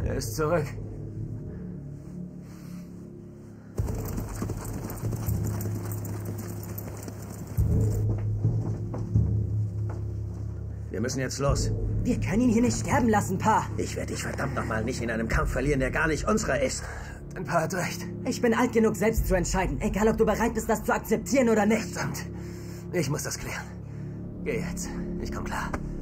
Er ist zurück. Wir müssen jetzt los. Wir können ihn hier nicht sterben lassen, Pa. Ich werde dich verdammt nochmal nicht in einem Kampf verlieren, der gar nicht unserer ist. Dein Pa hat recht. Ich bin alt genug, selbst zu entscheiden. Egal, ob du bereit bist, das zu akzeptieren oder nicht. Verdammt. Ich muss das klären. Geh jetzt. Ich komm klar.